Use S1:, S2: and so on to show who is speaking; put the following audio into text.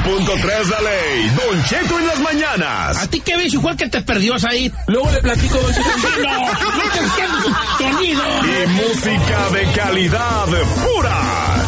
S1: 100.3 La Ley, Don Cheto en las mañanas.
S2: ¿A ti qué ves? Igual que te perdió ahí.
S3: Luego le platico, Don Cheto.
S2: No te entiendo. Sonido.
S1: Y música de calidad pura.